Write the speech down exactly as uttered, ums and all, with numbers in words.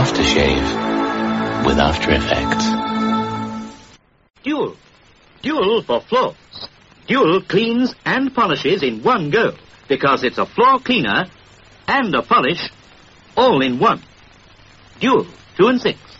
aftershave with After Effects. Dual. Dual for floors. Dual cleans and polishes in one go because it's a floor cleaner and a polish all in one. Dual, two and six.